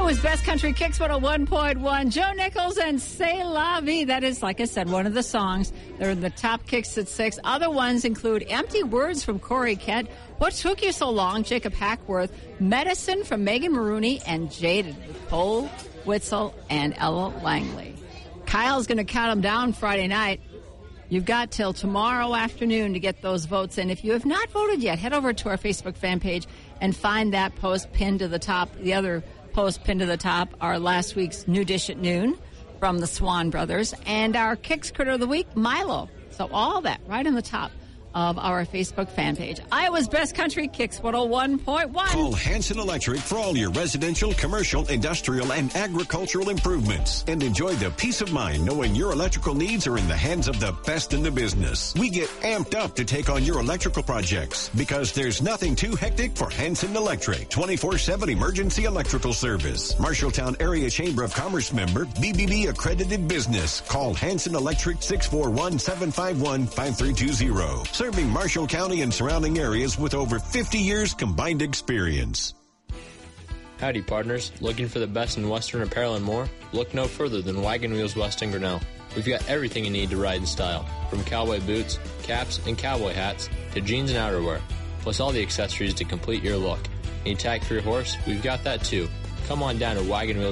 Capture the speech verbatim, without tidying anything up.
Iowa's Best Country Kicks one oh one point one. Joe Nichols and C'est La Vie. That is, like I said, one of the songs. They're in the top kicks at six. Other ones include Empty Words from Corey Kent, What Took You So Long, Jacob Hackworth, Medicine from Megan Maroney, and Jaded with Cole Witzel and Ella Langley. Kyle's going to count them down Friday night. You've got till tomorrow afternoon to get those votes in. If you have not voted yet, head over to our Facebook fan page and find that post pinned to the top. The other post pinned to the top are last week's New Dish at Noon from the Swan Brothers and our Kicks Critter of the Week, Milo. So all that right on the top of our Facebook fan page. Iowa's Best Country Kicks one oh one point one. Call Hanson Electric for all your residential, commercial, industrial, and agricultural improvements. And enjoy the peace of mind knowing your electrical needs are in the hands of the best in the business. We get amped up to take on your electrical projects because there's nothing too hectic for Hanson Electric. twenty-four seven emergency electrical service. Marshalltown Area Chamber of Commerce member, B B B accredited business. Call Hanson Electric six four one, seven five one, five three two zero. Serving Marshall County and surrounding areas with over fifty years combined experience. Howdy, partners. Looking for the best in Western apparel and more? Look no further than Wagon Wheels Weston Grinnell. We've got everything you need to ride in style, from cowboy boots, caps, and cowboy hats to jeans and outerwear, plus all the accessories to complete your look. Need tack for your horse? We've got that too. Come on down to Wagon Wheels